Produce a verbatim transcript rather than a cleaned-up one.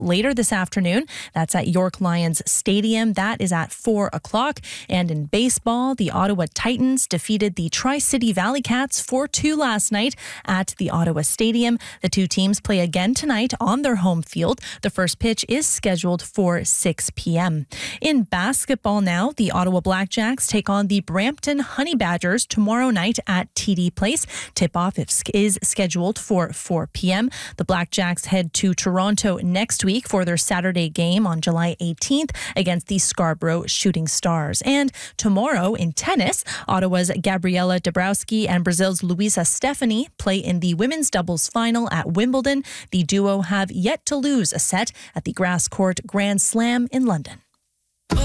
later this afternoon. That's at York Lions Stadium. That is at four o'clock. And in baseball, the Ottawa Titans defeated the Tri-City Valley Cats four two last night at the Ottawa Stadium. The two teams play again tonight on their home field. The first pitch is scheduled for six p.m. In basketball now, the Ottawa Blackjacks take on the Brampton Honey Badgers tomorrow night at T D Place. Tip-off is scheduled for four p.m. The Blackjacks head to Toronto next week for their Saturday game on July eighteenth against the Scarborough Shooting Stars. And tomorrow in tennis, Ottawa's Gabriela Dabrowski and Brazil's Luisa Stefani play in the women's doubles final at Wimbledon. The duo have yet to lose a set at the Grass Court Grand Slam in London.